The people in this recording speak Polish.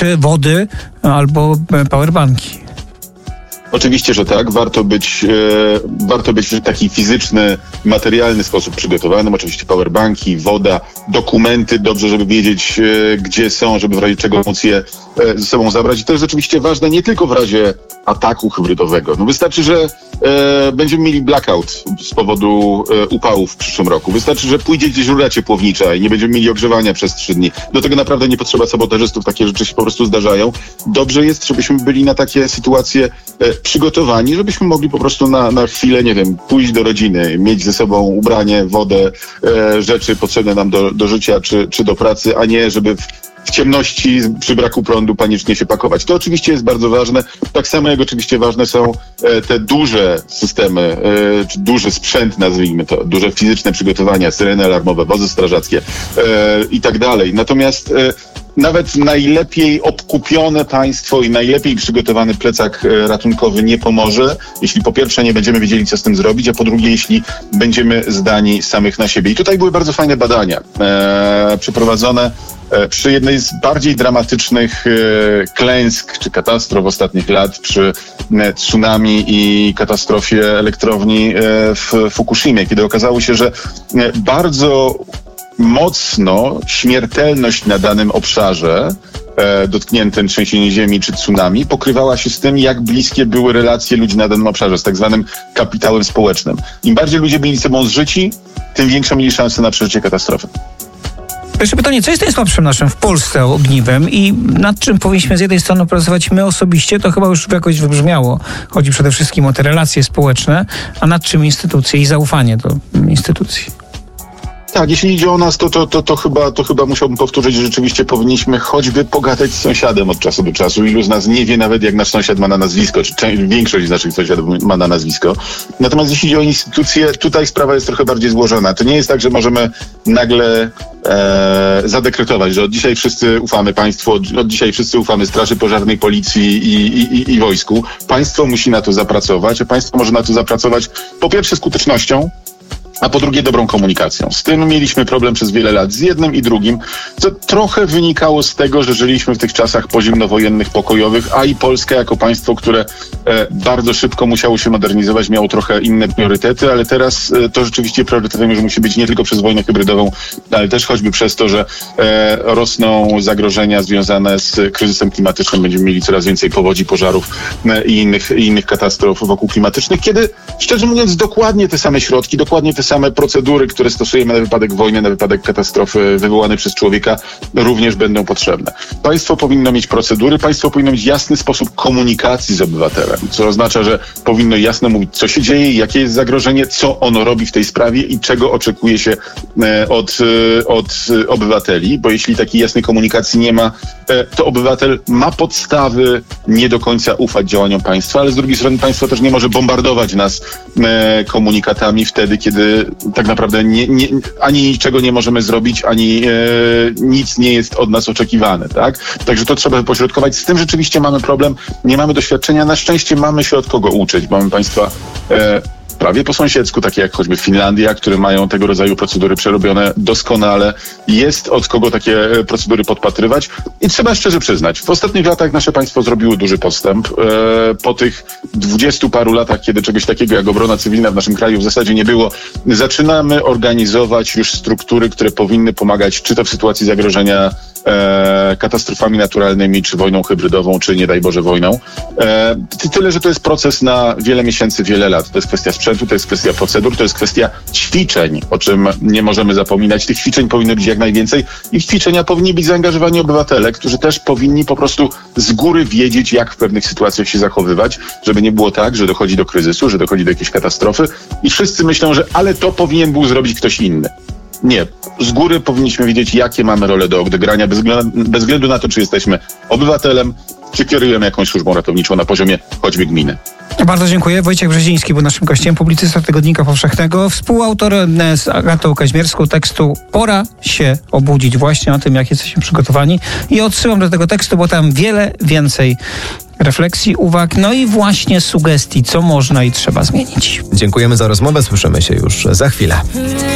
rzeczy, wody albo powerbanki. Oczywiście, że tak. Warto być w taki fizyczny, materialny sposób przygotowanym. Oczywiście powerbanki, woda, dokumenty. Dobrze, żeby wiedzieć, gdzie są, żeby w razie czego móc je ze sobą zabrać. I to jest oczywiście ważne nie tylko w razie ataku hybrydowego. No wystarczy, że będziemy mieli blackout z powodu upałów w przyszłym roku. Wystarczy, że pójdzie gdzieś rura ciepłownicza i nie będziemy mieli ogrzewania przez 3 dni. Do tego naprawdę nie potrzeba sabotażystów. Takie rzeczy się po prostu zdarzają. Dobrze jest, żebyśmy byli na takie sytuacje przygotowani, żebyśmy mogli po prostu na chwilę, nie wiem, pójść do rodziny, mieć ze sobą ubranie, wodę, rzeczy potrzebne nam do życia czy do pracy, a nie żeby w ciemności przy braku prądu panicznie się pakować. To oczywiście jest bardzo ważne. Tak samo jak oczywiście ważne są te duże systemy, czy duży sprzęt, nazwijmy to, duże fizyczne przygotowania, syreny alarmowe, wozy strażackie i tak dalej. Natomiast nawet najlepiej obkupione państwo i najlepiej przygotowany plecak ratunkowy nie pomoże, jeśli po pierwsze nie będziemy wiedzieli, co z tym zrobić, a po drugie, jeśli będziemy zdani samych na siebie. I tutaj były bardzo fajne badania przeprowadzone przy jednej z bardziej dramatycznych klęsk czy katastrof ostatnich lat, przy tsunami i katastrofie elektrowni w Fukushimie, kiedy okazało się, że bardzo mocno śmiertelność na danym obszarze dotkniętym trzęsieniem ziemi czy tsunami pokrywała się z tym, jak bliskie były relacje ludzi na danym obszarze, z tak zwanym kapitałem społecznym. Im bardziej ludzie byli ze sobą zżyci, tym większą mieli szansę na przeżycie katastrofy. Jeszcze pytanie, co jest najsłabszym naszym w Polsce ogniwem i nad czym powinniśmy z jednej strony pracować my osobiście, to chyba już jakoś wybrzmiało. Chodzi przede wszystkim o te relacje społeczne, a nad czym instytucje i zaufanie do instytucji. Tak, jeśli idzie o nas, to chyba musiałbym powtórzyć, że rzeczywiście powinniśmy choćby pogadać z sąsiadem od czasu do czasu. Ilu z nas nie wie nawet, jak nasz sąsiad ma na nazwisko, czy większość z naszych sąsiadów ma na nazwisko. Natomiast jeśli idzie o instytucje, tutaj sprawa jest trochę bardziej złożona. To nie jest tak, że możemy nagle zadekretować, że od dzisiaj wszyscy ufamy państwu, od dzisiaj wszyscy ufamy Straży Pożarnej, Policji i wojsku. Państwo musi na to zapracować, a państwo może na to zapracować po pierwsze skutecznością, a po drugie dobrą komunikacją. Z tym mieliśmy problem przez wiele lat, z jednym i drugim, co trochę wynikało z tego, że żyliśmy w tych czasach pozimnowojennych, pokojowych, a i Polska jako państwo, które bardzo szybko musiało się modernizować, miało trochę inne priorytety, ale teraz to rzeczywiście priorytetem już musi być nie tylko przez wojnę hybrydową, ale też choćby przez to, że rosną zagrożenia związane z kryzysem klimatycznym. Będziemy mieli coraz więcej powodzi, pożarów i innych katastrof wokół klimatycznych, kiedy, szczerze mówiąc, dokładnie te same środki, dokładnie te same procedury, które stosujemy na wypadek wojny, na wypadek katastrofy wywołanej przez człowieka, również będą potrzebne. Państwo powinno mieć procedury, państwo powinno mieć jasny sposób komunikacji z obywatelem, co oznacza, że powinno jasno mówić, co się dzieje, jakie jest zagrożenie, co ono robi w tej sprawie i czego oczekuje się od obywateli, bo jeśli takiej jasnej komunikacji nie ma, to obywatel ma podstawy nie do końca ufać działaniom państwa, ale z drugiej strony państwo też nie może bombardować nas komunikatami wtedy, kiedy tak naprawdę ani niczego nie możemy zrobić, ani nic nie jest od nas oczekiwane, tak? Także to trzeba wypośrodkować. Z tym rzeczywiście mamy problem, nie mamy doświadczenia. Na szczęście mamy się od kogo uczyć. Mamy państwa prawie po sąsiedzku, takie jak choćby Finlandia, które mają tego rodzaju procedury przerobione doskonale. Jest od kogo takie procedury podpatrywać i trzeba szczerze przyznać, w ostatnich latach nasze państwo zrobiło duży postęp. Po tych 20 paru latach, kiedy czegoś takiego jak obrona cywilna w naszym kraju w zasadzie nie było, zaczynamy organizować już struktury, które powinny pomagać, czy to w sytuacji zagrożenia katastrofami naturalnymi, czy wojną hybrydową, czy nie daj Boże wojną. Tyle, że to jest proces na wiele miesięcy, wiele lat. To jest kwestia sprzętu, to jest kwestia procedur, to jest kwestia ćwiczeń, o czym nie możemy zapominać. Tych ćwiczeń powinno być jak najwięcej i w ćwiczenia powinni być zaangażowani obywatele, którzy też powinni po prostu z góry wiedzieć, jak w pewnych sytuacjach się zachowywać, żeby nie było tak, że dochodzi do kryzysu, że dochodzi do jakiejś katastrofy i wszyscy myślą, że ale to powinien był zrobić ktoś inny. Nie. Z góry powinniśmy wiedzieć, jakie mamy role do odegrania, bez względu na to, czy jesteśmy obywatelem, czy kierujemy jakąś służbą ratowniczą na poziomie choćby gminy. Bardzo dziękuję. Wojciech Brzeziński był naszym gościem, publicysta Tygodnika Powszechnego, współautor z Agatą Kaźmierską tekstu Pora się obudzić, właśnie o tym, jak jesteśmy przygotowani. I odsyłam do tego tekstu, bo tam wiele więcej refleksji, uwag, no i właśnie sugestii, co można i trzeba zmienić. Dziękujemy za rozmowę, słyszymy się już za chwilę.